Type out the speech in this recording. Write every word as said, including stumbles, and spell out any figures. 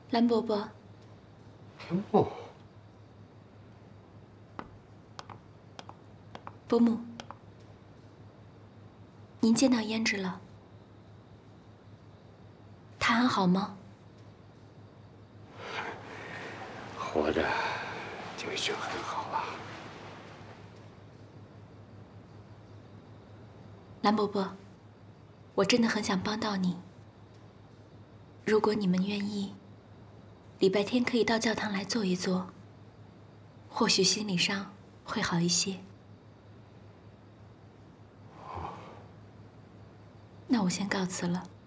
蓝伯伯。 哦。 伯母，您见到胭脂了，她还好吗？ 活着就已经很好了。 蓝伯伯，我真的很想帮到你。如果你们愿意，礼拜天可以到教堂来坐一坐，或许心理上会好一些。那我先告辞了。